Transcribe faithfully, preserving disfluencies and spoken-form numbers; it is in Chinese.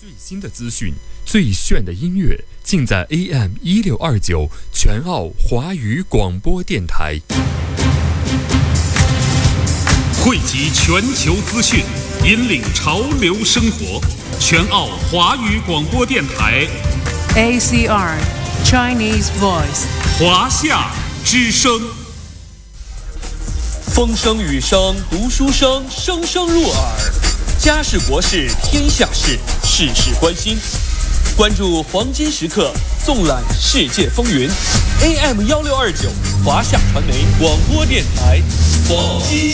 最新的资讯，最炫的音乐，尽在 A M 一六二九全澳华语广播电台。 汇集全球资讯，引领潮流生活。全澳华语广播电台 A C R Chinese Voice 华夏之声。风声雨声读书声，声声入耳。家事国事天下事，事事关心。关注黄金时刻，纵览世界风云。A M 一六二九华夏传媒广播电台黄金